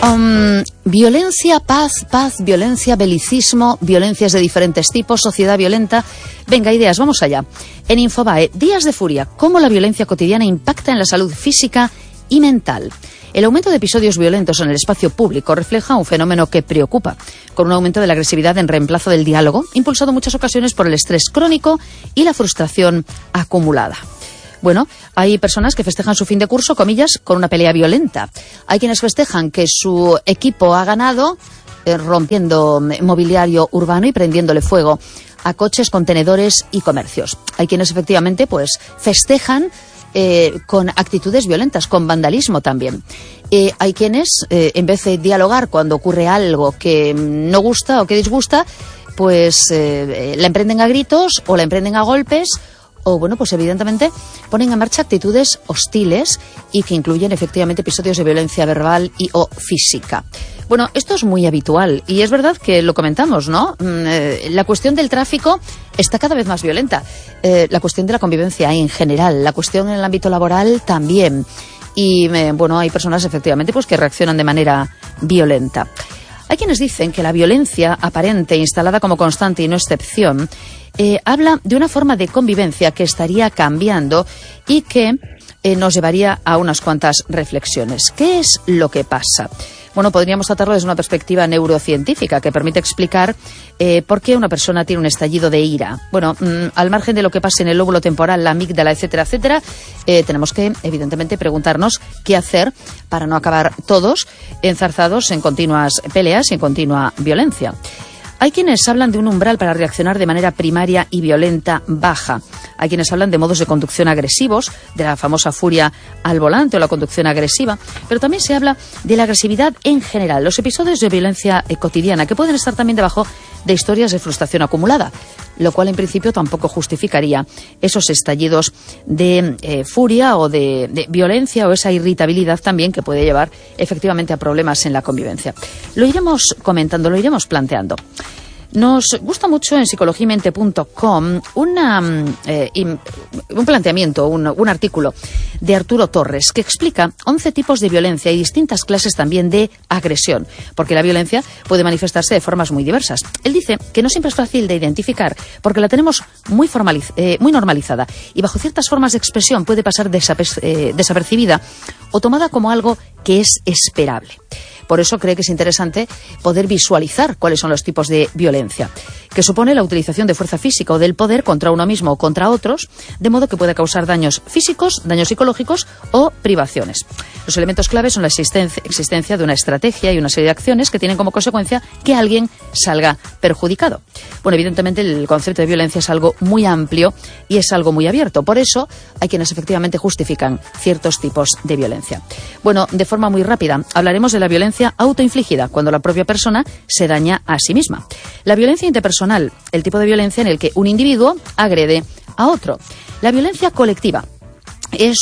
Violencia, paz, violencia, belicismo, violencias de diferentes tipos, sociedad violenta. Venga, ideas, vamos allá. En Infobae, Días de furia, cómo la violencia cotidiana impacta en la salud física y mental. El aumento de episodios violentos en el espacio público refleja un fenómeno que preocupa, con un aumento de la agresividad en reemplazo del diálogo, impulsado en muchas ocasiones por el estrés crónico y la frustración acumulada. Bueno, hay personas que festejan su fin de curso, comillas, con una pelea violenta. Hay quienes festejan que su equipo ha ganado, rompiendo mobiliario urbano y prendiéndole fuego a coches, contenedores y comercios. Hay quienes efectivamente pues festejan con actitudes violentas, con vandalismo también. Hay quienes, en vez de dialogar cuando ocurre algo que no gusta o que disgusta, pues la emprenden a gritos o la emprenden a golpes, o bueno, pues evidentemente ponen en marcha actitudes hostiles y que incluyen efectivamente episodios de violencia verbal y o física. Bueno, esto es muy habitual y es verdad que lo comentamos, ¿no? La cuestión del tráfico está cada vez más violenta. La cuestión de la convivencia en general, la cuestión en el ámbito laboral también. Y bueno, hay personas efectivamente pues que reaccionan de manera violenta. Hay quienes dicen que la violencia aparente, instalada como constante y no excepción, habla de una forma de convivencia que estaría cambiando y que nos llevaría a unas cuantas reflexiones. ¿Qué es lo que pasa? Bueno, podríamos tratarlo desde una perspectiva neurocientífica que permite explicar por qué una persona tiene un estallido de ira. Bueno, al margen de lo que pasa en el lóbulo temporal, la amígdala, etcétera, etcétera, tenemos que, evidentemente, preguntarnos qué hacer para no acabar todos enzarzados en continuas peleas y en continua violencia. Hay quienes hablan de un umbral para reaccionar de manera primaria y violenta baja. Hay quienes hablan de modos de conducción agresivos, de la famosa furia al volante o la conducción agresiva, pero también se habla de la agresividad en general, los episodios de violencia cotidiana, que pueden estar también debajo de historias de frustración acumulada, lo cual en principio tampoco justificaría esos estallidos de furia o de violencia o esa irritabilidad también que puede llevar efectivamente a problemas en la convivencia. Lo iremos comentando, lo iremos planteando. Nos gusta mucho en psicologimente.com un planteamiento, un artículo de Arturo Torres que explica 11 tipos de violencia y distintas clases también de agresión, porque la violencia puede manifestarse de formas muy diversas. Él dice que no siempre es fácil de identificar porque la tenemos muy normalizada y bajo ciertas formas de expresión puede pasar desapercibida o tomada como algo que es esperable. Por eso cree que es interesante poder visualizar cuáles son los tipos de violencia, que supone la utilización de fuerza física o del poder contra uno mismo o contra otros, de modo que pueda causar daños físicos, daños psicológicos o privaciones. Los elementos claves son la existencia de una estrategia y una serie de acciones que tienen como consecuencia que alguien salga perjudicado. Bueno, evidentemente el concepto de violencia es algo muy amplio y es algo muy abierto. Por eso hay quienes efectivamente justifican ciertos tipos de violencia. Bueno, de forma muy rápida, hablaremos de la violencia autoinfligida, cuando la propia persona se daña a sí misma. La violencia interpersonal, el tipo de violencia en el que un individuo agrede a otro. La violencia colectiva es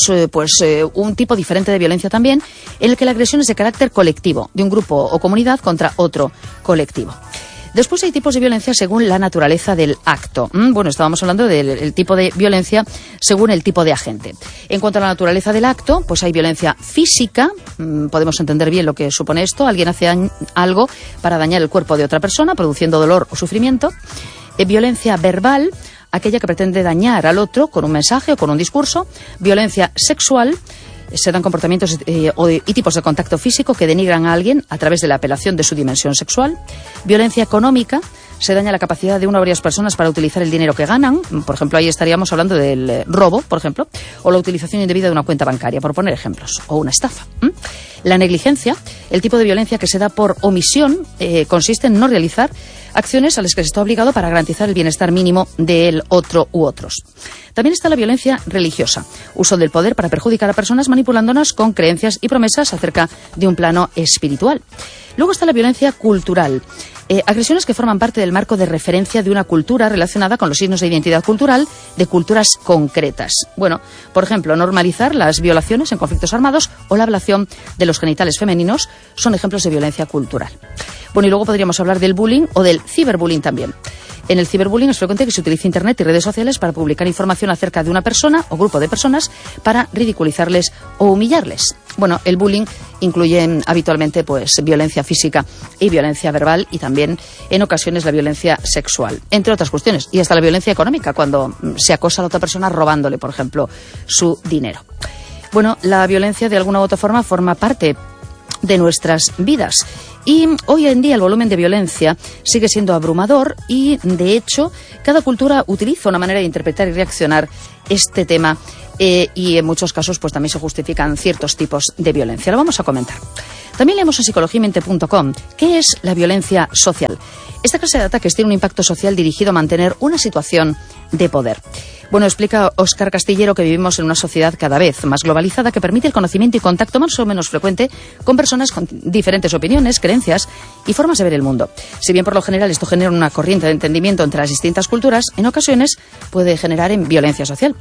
un tipo diferente de violencia también, en el que la agresión es de carácter colectivo, de un grupo o comunidad contra otro colectivo. Después hay tipos de violencia según la naturaleza del acto. Bueno, estábamos hablando del tipo de violencia según el tipo de agente. En cuanto a la naturaleza del acto, pues hay violencia física. Podemos entender bien lo que supone esto. Alguien hace algo para dañar el cuerpo de otra persona, produciendo dolor o sufrimiento. Violencia verbal, aquella que pretende dañar al otro con un mensaje o con un discurso. Violencia sexual. Se dan comportamientos y tipos de contacto físico que denigran a alguien a través de la apelación de su dimensión sexual. Violencia económica. Se daña la capacidad de una o varias personas para utilizar el dinero que ganan. Por ejemplo, ahí estaríamos hablando del robo, por ejemplo, o la utilización indebida de una cuenta bancaria, por poner ejemplos, o una estafa. La negligencia, el tipo de violencia que se da por omisión, consiste en no realizar acciones a las que se está obligado para garantizar el bienestar mínimo del otro u otros. También está la violencia religiosa, uso del poder para perjudicar a personas manipulándonos con creencias y promesas acerca de un plano espiritual. Luego está la violencia cultural, agresiones que forman parte del marco de referencia de una cultura relacionada con los signos de identidad cultural de culturas concretas. Bueno, por ejemplo, normalizar las violaciones en conflictos armados o la ablación de los genitales femeninos son ejemplos de violencia cultural. Bueno, y luego podríamos hablar del bullying o del ciberbullying también. En el ciberbullying es frecuente que se utilice Internet y redes sociales para publicar información acerca de una persona o grupo de personas para ridiculizarles o humillarles. Bueno, el bullying incluye habitualmente pues violencia física y violencia verbal y también en ocasiones la violencia sexual, entre otras cuestiones, y hasta la violencia económica cuando se acosa a la otra persona robándole, por ejemplo, su dinero. Bueno, la violencia de alguna u otra forma forma parte de nuestras vidas. Y hoy en día el volumen de violencia sigue siendo abrumador y, de hecho, cada cultura utiliza una manera de interpretar y reaccionar este tema y en muchos casos pues también se justifican ciertos tipos de violencia. Lo vamos a comentar. También leemos en psicologiamente.com qué es la violencia social. Esta clase de ataques tiene un impacto social dirigido a mantener una situación de poder. Bueno, explica Óscar Castillero que vivimos en una sociedad cada vez más globalizada que permite el conocimiento y contacto más o menos frecuente con personas con diferentes opiniones, creencias y formas de ver el mundo. Si bien por lo general esto genera una corriente de entendimiento entre las distintas culturas, en ocasiones puede generar en violencia social.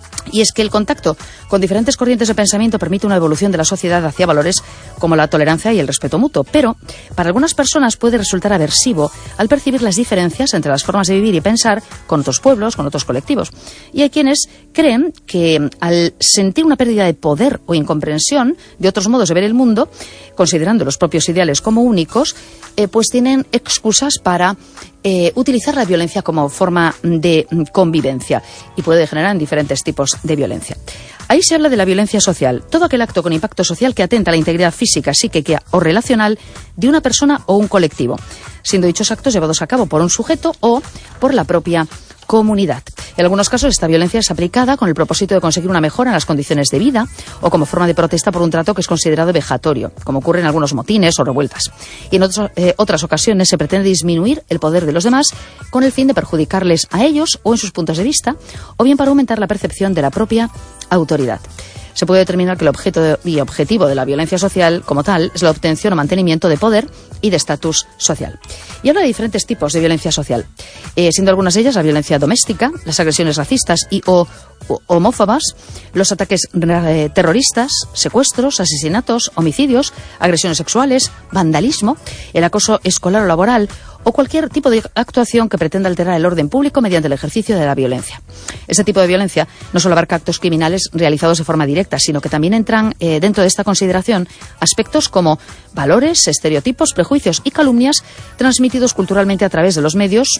Y es que el contacto con diferentes corrientes de pensamiento permite una evolución de la sociedad hacia valores como la tolerancia y el respeto mutuo, pero para algunas personas puede resultar aversivo al percibir las diferencias entre las formas de vivir y pensar con otros pueblos, con otros colectivos. Y hay quienes creen que al sentir una pérdida de poder o incomprensión de otros modos de ver el mundo, considerando los propios ideales como únicos, pues tienen excusas para utilizar la violencia como forma de convivencia y puede degenerar en diferentes tipos de violencia. Ahí se habla de la violencia social, todo aquel acto con impacto social que atenta a la integridad física, psíquica o relacional de una persona o un colectivo, siendo dichos actos llevados a cabo por un sujeto o por la propia comunidad. En algunos casos esta violencia es aplicada con el propósito de conseguir una mejora en las condiciones de vida o como forma de protesta por un trato que es considerado vejatorio, como ocurre en algunos motines o revueltas. Y en otras ocasiones se pretende disminuir el poder de los demás con el fin de perjudicarles a ellos o en sus puntos de vista, o bien para aumentar la percepción de la propia autoridad. Se puede determinar que el objeto y objetivo de la violencia social, como tal, es la obtención o mantenimiento de poder y de estatus social. Y habla de diferentes tipos de violencia social, siendo algunas de ellas la violencia doméstica, las agresiones racistas y o homófobas, los ataques terroristas, secuestros, asesinatos, homicidios, agresiones sexuales, vandalismo, el acoso escolar o laboral o cualquier tipo de actuación que pretenda alterar el orden público mediante el ejercicio de la violencia. Este tipo de violencia no solo abarca actos criminales realizados de forma directa, sino que también entran dentro de esta consideración aspectos como valores, estereotipos, prejuicios y calumnias transmitidos culturalmente a través de los medios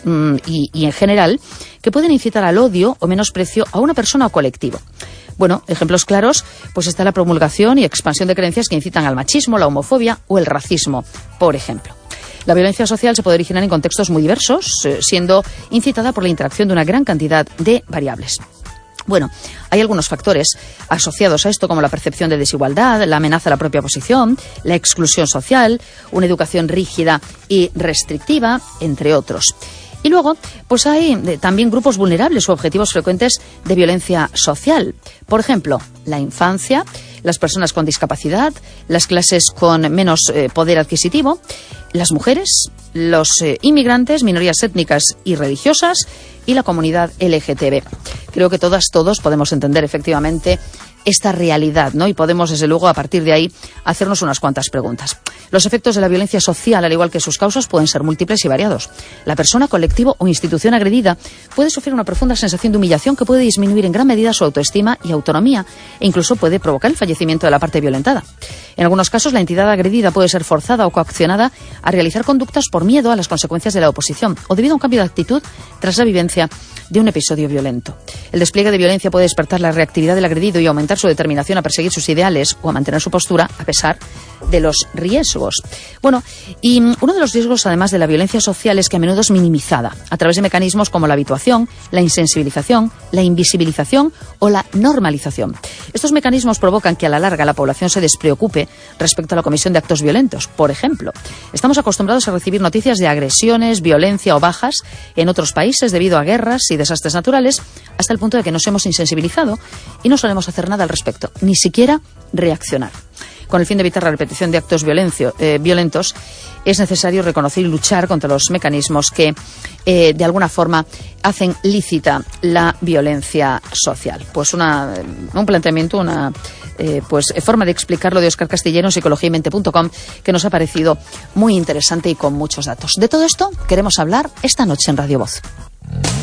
y en general, que pueden incitar al odio o menosprecio a una persona o colectivo. Bueno, ejemplos claros, pues está la promulgación y expansión de creencias que incitan al machismo, la homofobia o el racismo, por ejemplo. La violencia social se puede originar en contextos muy diversos, siendo incitada por la interacción de una gran cantidad de variables. Bueno, hay algunos factores asociados a esto, como la percepción de desigualdad, la amenaza a la propia posición, la exclusión social, una educación rígida y restrictiva, entre otros. Y luego, pues hay también grupos vulnerables o objetivos frecuentes de violencia social. Por ejemplo, la infancia, las personas con discapacidad, las clases con menos poder adquisitivo, las mujeres, los inmigrantes, minorías étnicas y religiosas y la comunidad LGTB. Creo que todos podemos entender efectivamente esta realidad, ¿no? Y podemos, desde luego, a partir de ahí, hacernos unas cuantas preguntas. Los efectos de la violencia social, al igual que sus causas, pueden ser múltiples y variados. La persona, colectivo o institución agredida puede sufrir una profunda sensación de humillación que puede disminuir en gran medida su autoestima y autonomía e incluso puede provocar el fallecimiento de la parte violentada. En algunos casos, la entidad agredida puede ser forzada o coaccionada a realizar conductas por miedo a las consecuencias de la oposición o debido a un cambio de actitud tras la vivencia de un episodio violento. El despliegue de violencia puede despertar la reactividad del agredido y aumentar su determinación a perseguir sus ideales o a mantener su postura a pesar de los riesgos. Bueno, y uno de los riesgos, además de la violencia social, es que a menudo es minimizada a través de mecanismos como la habituación, la insensibilización, la invisibilización o la normalización. Estos mecanismos provocan que a la larga la población se despreocupe respecto a la comisión de actos violentos. Por ejemplo, estamos acostumbrados a recibir noticias de agresiones, violencia o bajas en otros países debido a guerras y desastres naturales, hasta el punto de que nos hemos insensibilizado y no solemos hacer nada al respecto, ni siquiera reaccionar. Con el fin de evitar la repetición de actos violentos, es necesario reconocer y luchar contra los mecanismos que, de alguna forma, hacen lícita la violencia social. Pues un planteamiento, una forma de explicarlo de Óscar Castellero, psicologiaymente.com, que nos ha parecido muy interesante y con muchos datos. De todo esto queremos hablar esta noche en Radio Voz.